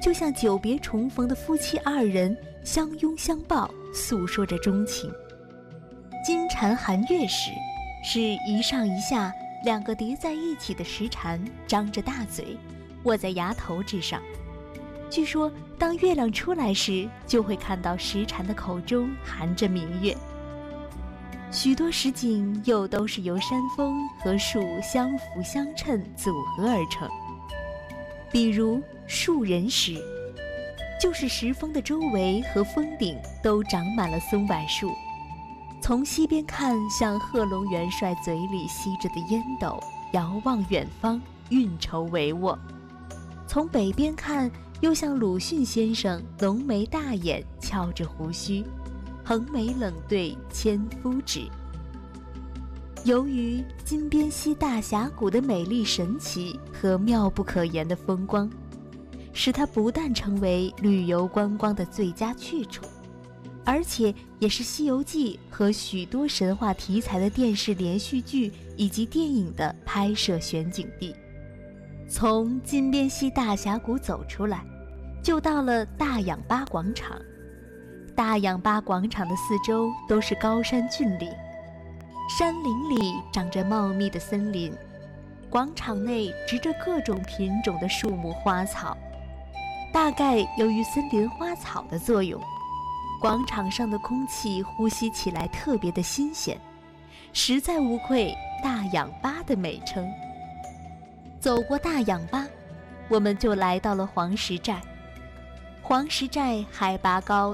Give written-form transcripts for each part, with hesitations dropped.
就像久别重逢的夫妻二人相拥相抱，诉说着钟情。金蝉含月时，是一上一下两个叠在一起的石蝉，张着大嘴，卧在崖头之上。据说当月亮出来时，就会看到石蝉的口中含着明月。许多实景又都是由山峰和树相辅相衬组合而成。比如树人石，就是石峰的周围和峰顶都长满了松柏树，从西边看，像贺龙元帅嘴里吸着的烟斗，遥望远方，运筹帷幄；从北边看，又像鲁迅先生浓眉大眼，翘着胡须，横眉冷对千夫指。由于金边溪大峡谷的美丽神奇和妙不可言的风光，使它不但成为旅游观光的最佳去处，而且也是《西游记》和许多神话题材的电视连续剧以及电影的拍摄选景地。从金边溪大峡谷走出来，就到了大氧吧广场。大氧吧广场的四周都是高山峻岭，山林里长着茂密的森林，广场内植着各种品种的树木花草。大概由于森林花草的作用，广场上的空气呼吸起来特别的新鲜，实在无愧大氧吧的美称。走过大氧吧，我们就来到了黄石寨。黄石寨海拔高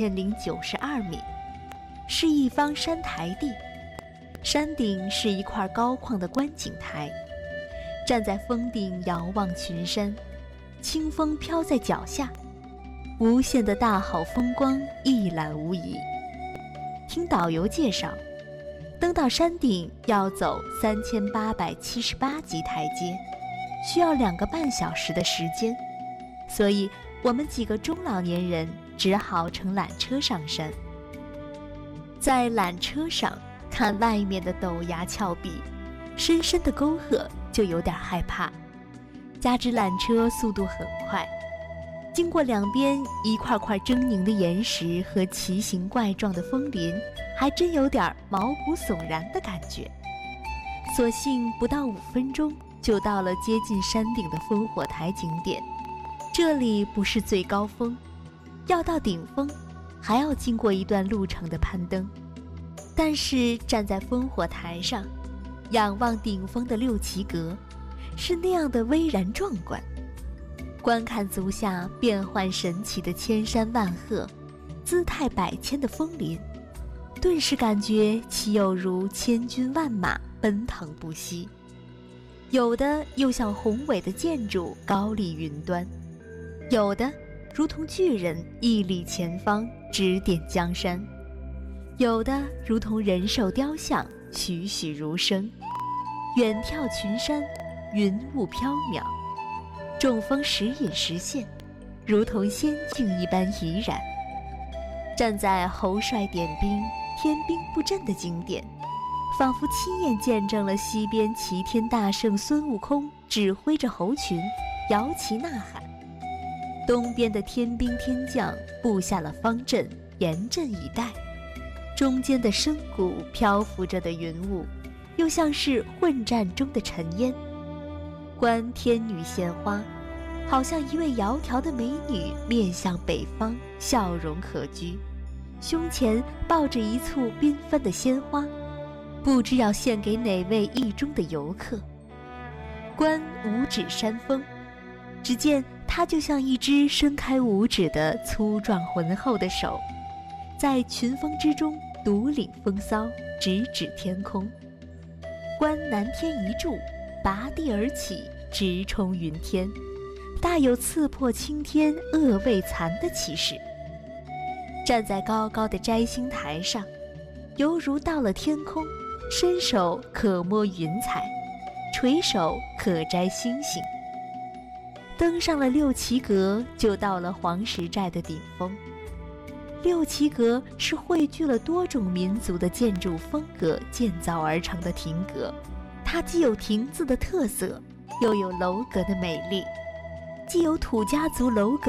1092米，是一方山台地，山顶是一块高旷的观景台，站在峰顶遥望群山，清风飘在脚下，无限的大好风光一览无遗。听导游介绍，登到山顶要走3878级台阶，需要2个半小时的时间，所以我们几个中老年人只好乘缆车上山。在缆车上看外面的陡崖峭壁，深深的沟壑就有点害怕，加之缆车速度很快，经过两边一块块狰狞的岩石和奇形怪状的峰林，还真有点毛骨悚然的感觉。所幸不到5分钟就到了接近山顶的烽火台景点。这里不是最高峰，要到顶峰还要经过一段路程的攀登，但是站在烽火台上仰望顶峰的六旗阁，是那样的巍然壮观。观看足下变幻神奇的千山万壑，姿态百千的峰林，顿时感觉其有如千军万马奔腾不息，有的又像宏伟的建筑高立云端，有的如同巨人屹立前方指点江山，有的如同人兽雕像栩栩如生，远眺群山，云雾缥缈，众峰时隐时现，如同仙境一般怡然。站在侯帅点兵天兵布阵的景点，仿佛亲眼见证了西边齐天大圣孙悟空指挥着猴群摇旗呐喊，东边的天兵天将布下了方阵，严阵以待，中间的深谷漂浮着的云雾，又像是混战中的尘烟。观天女献花，好像一位窈窕的美女面向北方，笑容可掬，胸前抱着一簇缤纷的鲜花，不知要献给哪位意中的游客。观五指山峰，只见它就像一只伸开五指的粗壮浑厚的手，在群峰之中独领风骚，直指天空。观南天一柱，拔地而起，直冲云天，大有刺破青天恶未残的气势。站在高高的摘星台上，犹如到了天空，伸手可摸云彩，垂手可摘星星。登上了六旗阁，就到了黄石寨的顶峰。六旗阁是汇聚了多种民族的建筑风格建造而成的亭阁，它既有亭子的特色，又有楼阁的美丽，既有土家族楼阁